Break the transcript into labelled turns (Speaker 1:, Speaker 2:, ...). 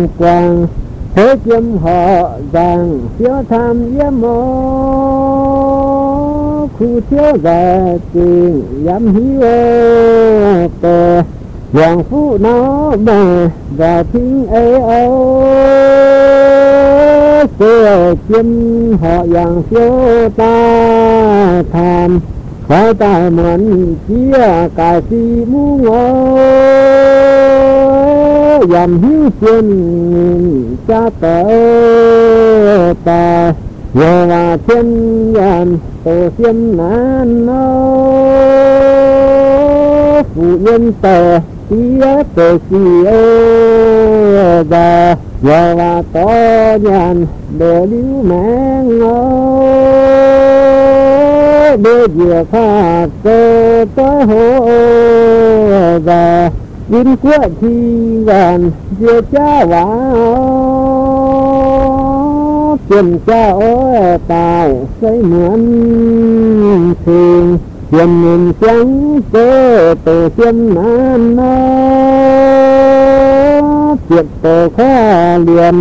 Speaker 1: vinh quang thế chiêm họ rằng thiếu tham yếm mô khu thiếu về tình yếm hiếu tề hoàng phụ nó bè và thiên ấy âu xưa chiêm họ rằng thiếu ta tham khói tài mẫn chia cài si mu ngô dầm hiếu chuyên cha tớ ta giờ là thiên dàn tổ thiên nan nô phụ nhân tờ tía tờ si ơ bà giờ là to nhàn đồ liu mẹ ngô đưa dừa pha cơ tới hố và in của thi vàn dừa cha quả tiền cha ôi tàu xây mượn thường tiền mình trắng cơ tổ tiên nan nó tiệt tổ kho liền